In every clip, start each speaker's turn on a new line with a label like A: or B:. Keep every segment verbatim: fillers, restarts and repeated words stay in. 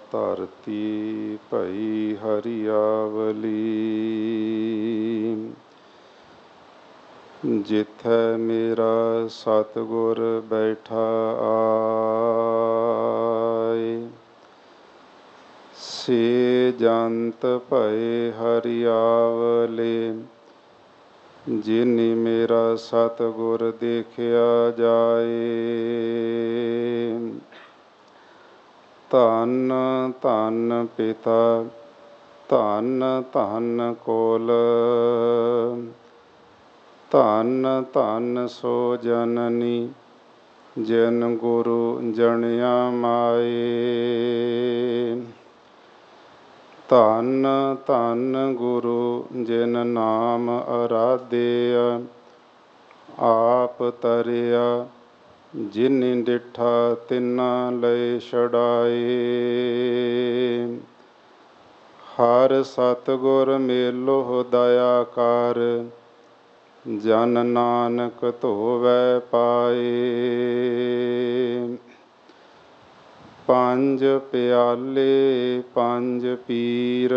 A: ਧਰਤੀ ਭਈ ਹਰਿਆਵਲੀ। ਜਿੱਥੈ ਮੇਰਾ ਸਤਿਗੁਰ ਬੈਠਾ ਆਏ, ਸੇ ਜੰਤ ਭਏ ਹਰਿਆਵਲੇ। ਜਿਨਿ ਮੇਰਾ ਸਤਿਗੁਰ ਦੇਖਿਆ ਜਾਏ। ਧੰਨ ਧੰਨ ਪਿਤਾ ਧੰਨ ਧੰਨ ਕੁਲ, ਧੰਨ ਧੰਨ ਸੋ ਜਨਨੀ ਜਿਨ ਗੁਰੂ ਜਣਿਆ ਮਾਏ। ਧੰਨ ਧੰਨ ਗੁਰੂ ਜਿਨ ਨਾਮ ਅਰਾਧਿਆ, ਆਪ ਤਰਿਆ ਜਿਨਿ ਡਿਠਾ ਤਿਨਾ ਲਏ ਛੁਡਾਏ। ਹਰਿ ਸਤਿਗੁਰ ਮੇਲੋ ਦਇਆ ਕਰ, ਜਨ ਨਾਨਕ ਧੋਵੈ ਪਾਏ। ਪੰਜ ਪਿਆਲੇ ਪੰਜ ਪੀਰ,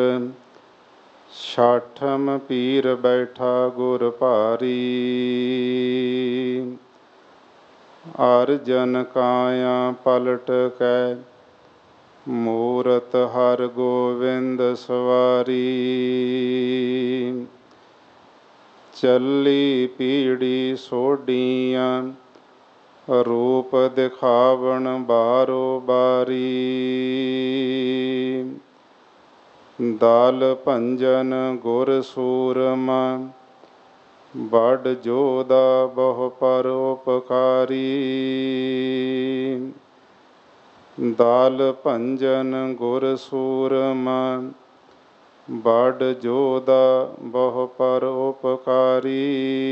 A: ਛਾਠਮ ਪੀਰ ਬੈਠਾ ਗੁਰ ਭਾਰੀ। ਅਰਜਨ ਕਾਇਆ ਪਲਟ ਕੈ, ਮੂਰਤ ਹਰਿ ਗੋਵਿੰਦ ਸਵਾਰੀ। ਚੱਲੀ ਪੀੜੀ ਸੋਢੀਆਂ, ਰੂਪ ਦਿਖਾਵਣ ਬਾਰੋ ਬਾਰੀ। ਦਲ ਭੰਜਨ ਗੁਰ ਸੂਰਮਾ, ਬਡ ਜੋਧਾ ਬਹੁ ਪਰਉਪਕਾਰੀ। ਦਲ ਭੰਜਨ ਗੁਰ ਸੂਰਮਾ, ਬਡ ਜੋਧਾ ਬਹੁ ਪਰਉਪਕਾਰੀ।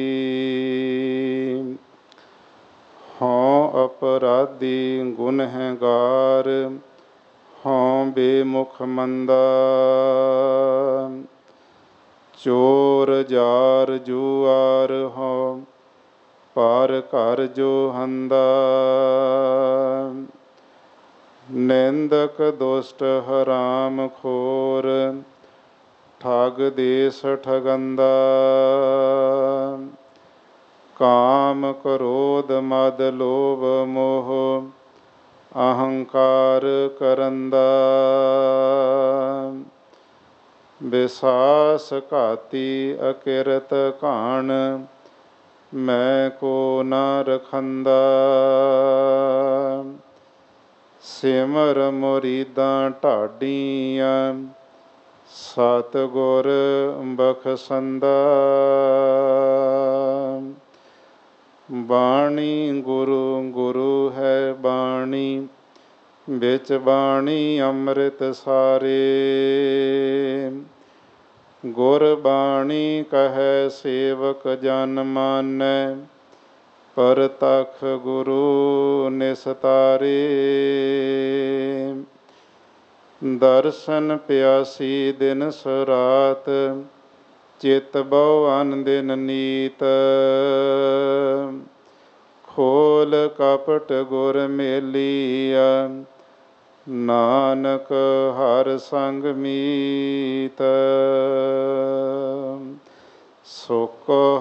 A: ਹਉ ਅਪਰਾਧੀ ਗੁਨਹਗਾਰ, ਹਉ ਬੇਮੁਖ ਮੰਦਾ। ਚੋਰ ਜਾਰ ਜੁਆਰ ਹਉ, ਪਰ ਘਰ ਜੋ ਹੰਦਾ। ਨਿੰਦਕ ਦੁਸ਼ਟ ਹਰਾਮ ਖੋਰ, ਠੱਗ ਦੇਸ ਠਗੰਦਾ। ਕਾਮ ਕ੍ਰੋਧ ਮਦ ਲੋਭ ਮੋਹ, ਅਹੰਕਾਰ ਕਰੰਦਾ। ਬਿਸਾਸ ਘਾਤੀ ਅਕਿਰਤ ਘਾਣ, ਮੈਂ ਕੋ ਨ ਰਖੰਦਾ। ਸਿਮਰ ਮੁਰੀਦਾਂ ਢਾਡੀਆਂ, ਸਤਿਗੁਰ ਬਖਸ਼ੰਦਾ। ਬਾਣੀ ਗੁਰੂ ਗੁਰੂ ਹੈ ਬਾਣੀ, ਵਿੱਚ ਬਾਣੀ ਅੰਮ੍ਰਿਤ ਸਾਰੇ। ਗੁਰਬਾਣੀ ਕਹੈ ਸੇਵਕ ਜਨ ਮਾਨੈ, ਪਰਤਖ ਗੁਰੂ ਨਿਸਤਾਰੇ। ਦਰਸ਼ਨ ਪਿਆਸੀ ਦਿਨਸ ਰਾਤ, ਚਿਤ ਬਹੁ ਅਨ ਦਿਨ ਨੀਤ। ਖੋਲ ਕਪਟ ਗੁਰ ਮੇਲੀਆ, ਨਾਨਕ ਹਰਿ ਸੰਗ ਮੀਤ। ਸੋ ਕੋ